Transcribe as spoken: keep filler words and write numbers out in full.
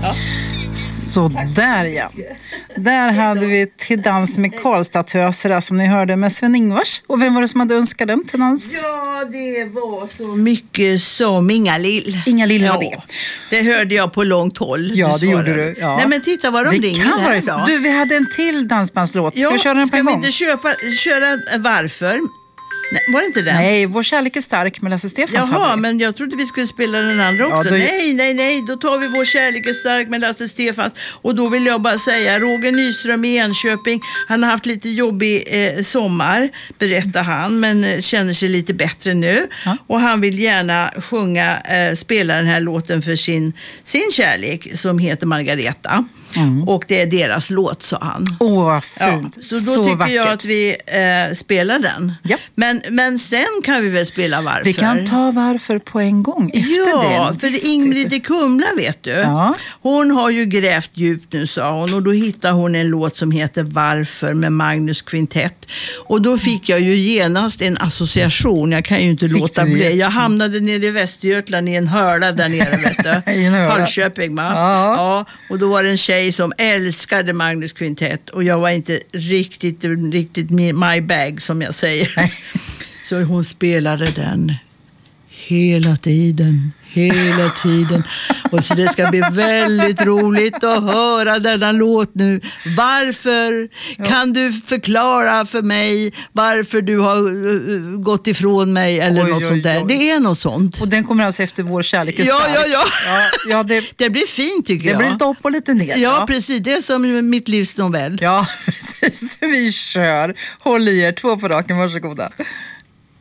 Ja. Så där ja. Där hade vi Till dans med Karlstad-töserna som ni hörde med Sven-Ingvars. Och vem var det som hade önskat den till dans? Ja, det var så mycket som Inga-Lill. Inga-Lill var ja, det. Det hörde jag på långt håll. Ja, du det gjorde du. Ja. Nej, men titta vad de vi ringer kan här då. Du, vi hade en till dansbandslåt. Ska ja, vi köra den på en gång? gång? Ska vi inte köpa, köra Varför? Nej, var det inte den? Nej, Vår kärlek är stark med Lasse Stefans. Jaha, men jag trodde vi skulle spela den andra också. Ja, då... Nej, nej, nej. Då tar vi Vår kärlek är stark med Lasse Stefans. Och då vill jag bara säga, Roger Nyström i Enköping, han har haft lite jobbig eh, sommar, berättar han, men eh, känner sig lite bättre nu. Ja. Och han vill gärna sjunga, eh, spela den här låten för sin, sin kärlek som heter Margareta. Mm. Och det är deras låt, sa han. Åh, vad fint. Ja, så då så tycker vackert. jag att vi eh, spelar den. Ja. Men, men sen kan vi väl spela Varför. Vi kan ta Varför på en gång efter ja, det. för Ingrid i Kumla, vet du. Ja. Hon har ju grävt djupt nu, sa hon. Och då hittade hon en låt som heter Varför med Magnus Kvintett. Och då fick jag ju genast en association. Jag kan ju inte fick låta bli. Jag hamnade nere i Västergötland i en hörla där nere, vet du. Falköping, va? Ja. Ja. Och då var det en tjej som älskade Magnus Kvintett och jag var inte riktigt, riktigt my bag, som jag säger. Så hon spelade den hela tiden, hela tiden. Och så det ska bli väldigt roligt att höra denna låt nu. Varför? Ja. Kan du förklara för mig varför du har uh, gått ifrån mig eller oj, något oj, sånt där? Oj. Det är något sånt. Och den kommer alltså efter Vår kärlek är ja, stark. ja, ja, ja. ja det, det blir fint, tycker det jag. Det blir lite upp och lite ner. Ja, ja, precis. Det är som mitt livs novell. Ja, precis. Vi kör. Håll i er. Två på raken. Varsågoda.